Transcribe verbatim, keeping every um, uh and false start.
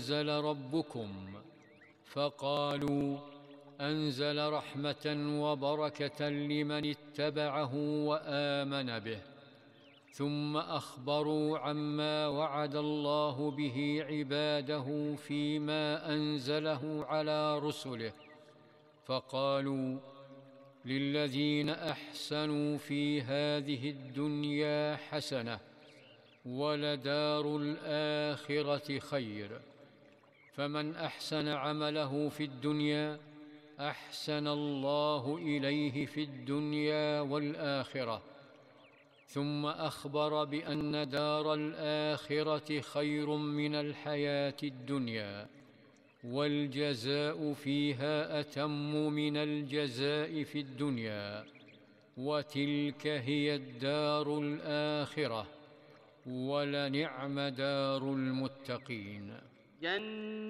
أنزل ربكم؟ فقالوا: أنزل رحمة وبركة لمن اتبعه وآمن به. ثم أخبروا عما وعد الله به عباده فيما أنزله على رسله، فقالوا: للذين أحسنوا في هذه الدنيا حسنة ولدار الآخرة خير. فمن أحسن عمله في الدنيا أحسن الله إليه في الدنيا والآخرة. ثم أخبر بأن دار الآخرة خير من الحياة الدنيا، والجزاء فيها أتم من الجزاء في الدنيا، وتلك هي الدار الآخرة، ولنعم دار المتقين.